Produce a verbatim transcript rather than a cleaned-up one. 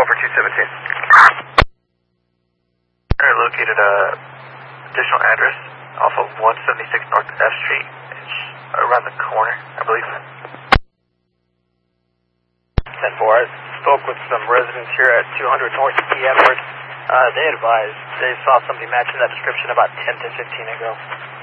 over two seventeen. Alright, located a additional address off of one seventy-six North F Street. It's around the corner, I believe. ten four, I spoke with some residents here at two hundred North E. Edwards. Uh, they advised they saw somebody matching that description about ten to fifteen ago.